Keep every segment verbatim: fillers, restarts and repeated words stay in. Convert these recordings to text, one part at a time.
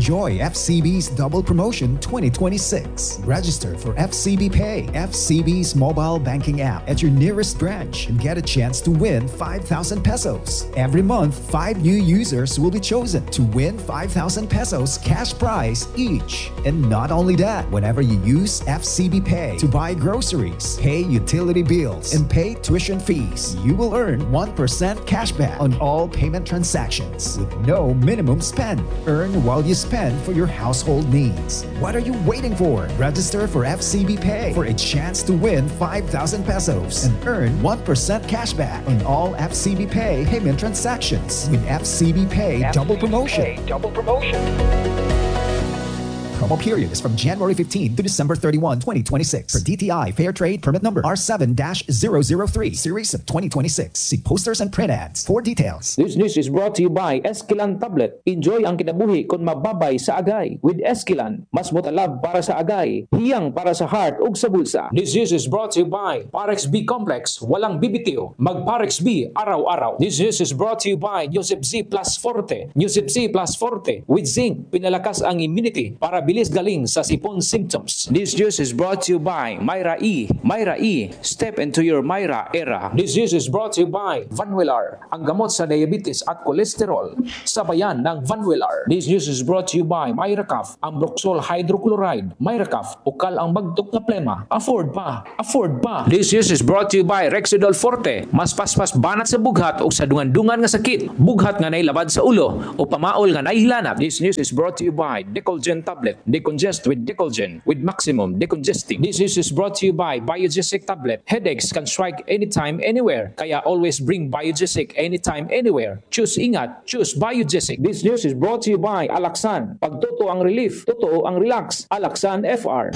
Enjoy F C B's Double Promotion twenty twenty-six. Register for F C B Pay, F C B's mobile banking app at your nearest branch and get a chance to win five thousand pesos. Every month, five new users will be chosen to win five thousand pesos cash prize each. And not only that, whenever you use F C B Pay to buy groceries, pay utility bills, and pay tuition fees, you will earn one percent cashback on all payment transactions with no minimum spend. Earn while you spend for your household needs. What are you waiting for? Register for F C B Pay for a chance to win five thousand pesos and earn one percent cashback on all F C B Pay payment transactions with F C B Pay Double Promotion. Double promotion. Promo period is from January fifteenth to December thirty-first, twenty twenty-six. For D T I Fair Trade Permit Number R seven dash zero zero three, Series of twenty twenty-six. See posters and print ads for details. This news is brought to you by Esquilan Tablet. Enjoy ang kinabuhi kung mababay sa agay. With Esquilan, mas motalab para sa agay, hiyang para sa heart ug sa bulsa. This news is brought to you by Parex B Complex. Walang bibitiw. Mag Parex B araw-araw. This news is brought to you by Yosef Z Plus Forte. Yosef Z Plus Forte. With zinc, pinalakas ang immunity para bilis galing sa sipon symptoms. This news is brought to you by Myra E. Myra E. Step into your Myra era. This news is brought to you by Vanwillar, ang gamot sa diabetes at kolesterol. Sabayan ng Vanwillar. This news is brought to you by Myracaf, ang Broxol hydrochloride. Myracaf, ukal ang magdok na plema. Afford pa, afford pa. This news is brought to you by Rexidol Forte. Mas paspas banat sa bughat o sa dungan-dungan nga sakit. Bughat nga nailabad sa ulo o pamaol nga naihilanap. This news is brought to you by Decolgen Tablet. Decongest with Decolgen with maximum decongesting. This news is brought to you by Biogesic Tablet. Headaches can strike anytime, anywhere. Kaya always bring Biogesic anytime, anywhere. Choose ingat, choose Biogesic. This news is brought to you by Alaxan. Pag totoo ang relief, totoo ang relax. Alaxan F R.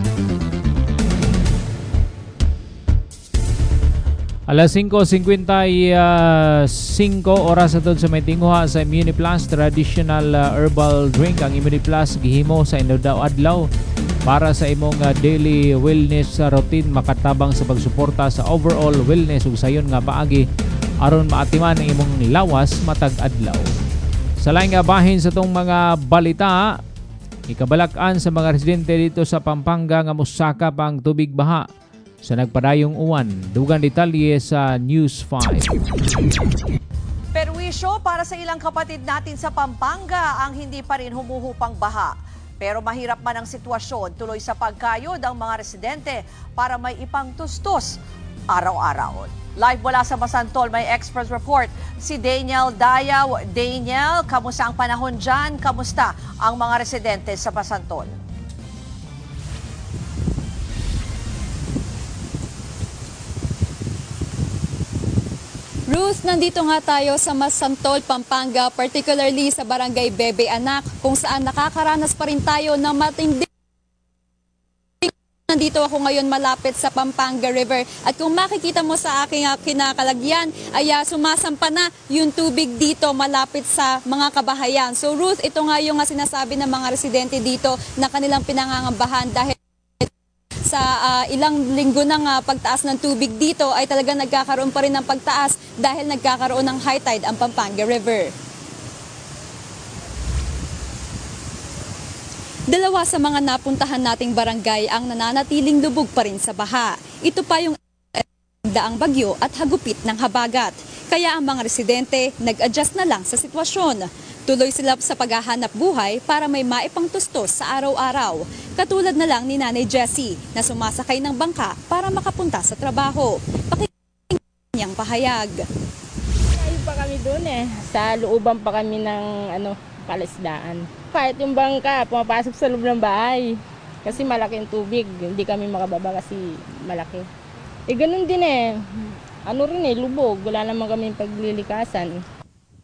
Alas singko singkwenta-singko oras atod sa may tinguha sa Immuniplus traditional uh, herbal drink. Ang Immuniplus gihimo sa inadaw adlaw para sa imong uh, daily wellness uh, routine, makatabang sa pagsuporta sa overall wellness ug sayon nga paagi aron maatiman ang imong lawas matag adlaw. Sa laing nga bahin sa tong mga balita, ikabalak-an sa mga residente dito sa Pampanga nga mosaka pang tubig baha sa nagpadayong uwan. Dugang detalye sa News five. Perwisyo para sa ilang kapatid natin sa Pampanga ang hindi pa rin humuhupang baha. Pero mahirap man ang sitwasyon, tuloy sa pagkayod ang mga residente para may ipangtustos araw-araw. Live mula sa Masantol, may expert report si Daniel Dayaw. Daniel, kamusta ang panahon dyan? Kamusta ang mga residente sa Masantol? Ruth, nandito nga tayo sa Masantol, Pampanga, particularly sa Barangay Bebe Anak, kung saan nakakaranas pa rin tayo ng matindi. Nandito ako ngayon malapit sa Pampanga River at kung makikita mo sa aking kinakalagyan ay uh, sumasampa na yung tubig dito malapit sa mga kabahayan. So Ruth, ito nga yung uh, sinasabi ng mga residente dito na kanilang pinangangambahan dahil sa uh, ilang linggo ng uh, pagtaas ng tubig dito ay talagang nagkakaroon pa rin ng pagtaas dahil nagkakaroon ng high tide ang Pampanga River. Dalawa sa mga napuntahan nating barangay ang nananatiling lubog pa rin sa baha. Ito pa yung daang bagyo at hagupit ng habagat. Kaya ang mga residente nag-adjust na lang sa sitwasyon. Tuloy sila sa paghahanap buhay para may maipangtustos sa araw-araw. Katulad na lang ni Nanay Jessie na sumasakay ng bangka para makapunta sa trabaho. Pakinggan niyang pahayag. Ayun pa kami doon eh. Sa looban pa kami ng ano, palisdaan. Kahit yung bangka, pumapasok sa loob ng bahay. Kasi malaki yung tubig. Hindi kami makababa kasi malaki. Eh ganun din eh. Ano rin eh, lubog. Wala naman kami paglilikasan.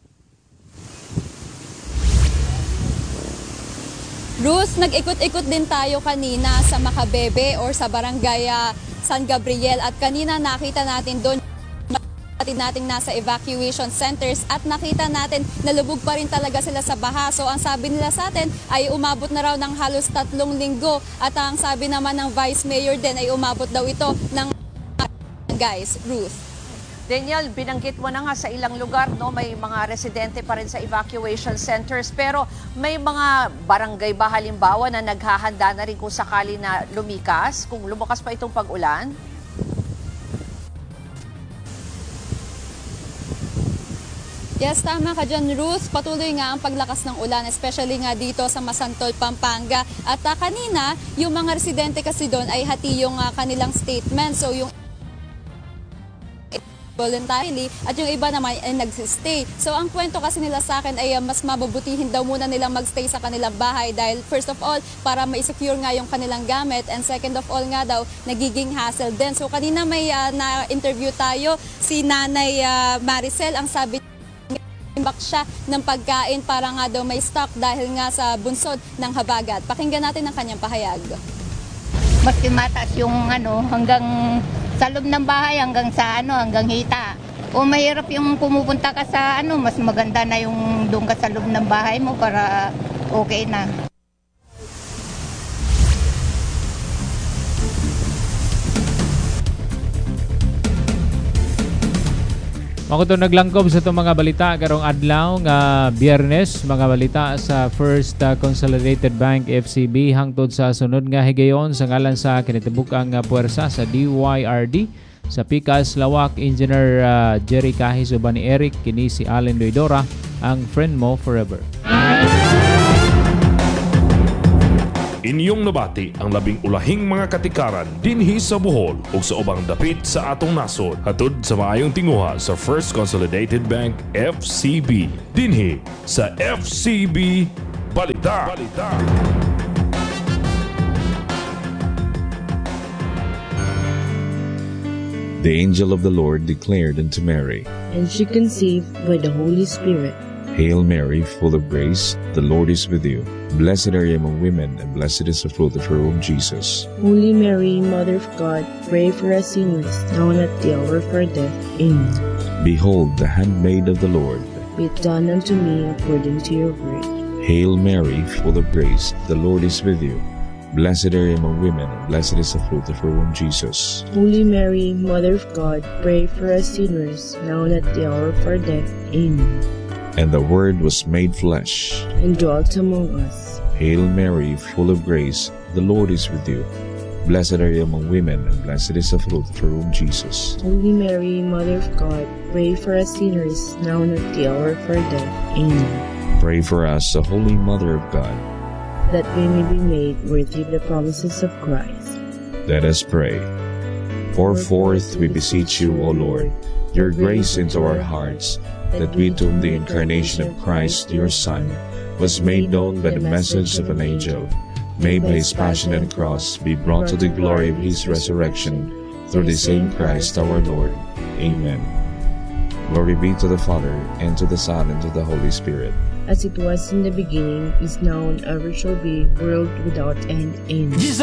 Ruth, nag-ikot-ikot din tayo kanina sa Makabebe or sa Barangay uh, San Gabriel at kanina nakita natin doon nating nasa evacuation centers at nakita natin na lubog pa rin talaga sila sa baha. So ang sabi nila sa atin ay umabot na raw ng halos tatlong linggo at ang sabi naman ng Vice Mayor din ay umabot daw ito ng guys, Ruth. Daniel, binanggit mo na nga sa ilang lugar, no, may mga residente pa rin sa evacuation centers, pero may mga barangay ba halimbawa na naghahanda na rin kung sakali na lumikas, kung lumakas pa itong pag-ulan? Yes, tama ka dyan, Ruth. Patuloy nga ang paglakas ng ulan, especially nga dito sa Masantol, Pampanga. At uh, kanina, yung mga residente kasi doon ay hati yung uh, kanilang statement. So yung voluntarily at yung iba naman ay nagsistay. So ang kwento kasi nila sa akin ay uh, mas mababutihin daw muna nilang magstay sa kanilang bahay dahil first of all, para ma-secure nga yung kanilang gamit, and second of all nga daw, nagiging hassle din. So kanina may uh, na-interview tayo si Nanay uh, Maricel, ang sabi imbak siya ng pagkain para nga daw may stock dahil nga sa bunsod ng habagat. Pakinggan natin ang kanyang pahayag. Maski mataas yung ano, hanggang sa loob ng bahay, hanggang sa ano, hanggang hita. O mahirap yung pumupunta ka sa ano, mas maganda na yung doon ka sa loob ng bahay mo para okay na. Ako to naglangkob sa itong mga balita karong adlaw nga Biyernes, mga balita sa First uh, Consolidated Bank F C B hangtod sa sunod nga higayon sa ngalan sa kinatibuk-ang uh, puwersa sa D Y R D sa Pikas Lawak, Engineer uh, Jerry Kahis uban ni Eric, kini si Allen Loidora, ang friend mo forever. Inyong nabati ang labing ulahing mga katikaran dinhi sa Bohol ug sa ubang dapit sa atong nasod. Hatod sa maayong tinguha sa First Consolidated Bank F C B dinhi sa F C B Balita. Balita. The angel of the Lord declared unto Mary, and she conceived by the Holy Spirit. Hail Mary, full of grace, the Lord is with you. Blessed are you among women, and blessed is the fruit of her womb, Jesus. Holy Mary, Mother of God, pray for us sinners, now and at the hour of our death. Amen. Behold, the handmaid of the Lord. Be it done unto me according to your word. Hail Mary, full of grace, the Lord is with you. Blessed are you among women, and blessed is the fruit of her womb, Jesus. Holy Mary, Mother of God, pray for us sinners, now and at the hour of our death. Amen. And the Word was made flesh, and dwelt among us. Hail Mary, full of grace, the Lord is with you. Blessed are you among women, and blessed is the fruit of her womb, Jesus. Holy Mary, Mother of God, pray for us sinners, now and at the hour of our death. Amen. Pray for us, the Holy Mother of God, that we may be made worthy of the promises of Christ. Let us pray. Pour forth, we beseech you, O Lord, your grace into our hearts, that we, to whom the incarnation of Christ, your Son, was made known by the message of an angel, may by his passion and cross be brought to the glory of his resurrection, through the same Christ our Lord. Amen. Glory be to the Father, and to the Son, and to the Holy Spirit. As it was in the beginning, is now, and ever shall be, world without end. Amen.